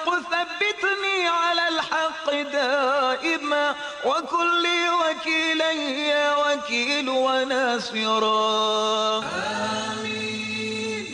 الحق ثبتني على الحق دائما، وكن لي وكيلا يا وكيل وناصرا. آمين.